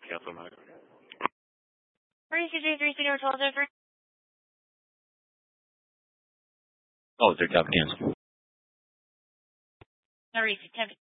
Cancel my. Emergency 330 1203. Oh, 3 top cancel. No, 10